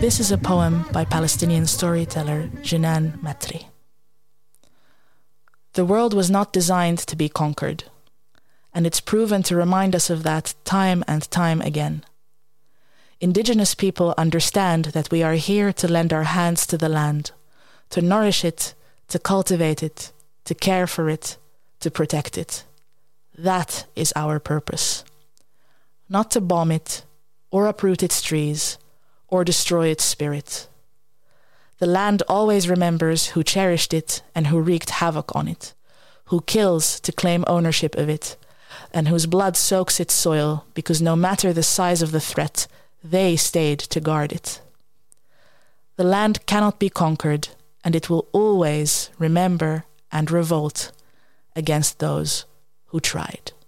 This is a poem by Palestinian storyteller Jenan Matri. The world was not designed to be conquered, and it's proven to remind us of that time and time again. Indigenous people understand that we are here to lend our hands to the land, to nourish it, to cultivate it, to care for it, to protect it. That is our purpose. Not to bomb it, or uproot its trees, or destroy its spirit. The land always remembers who cherished it and who wreaked havoc on it, who kills to claim ownership of it, and whose blood soaks its soil because no matter the size of the threat, they stayed to guard it. The land cannot be conquered, and it will always remember and revolt against those who tried.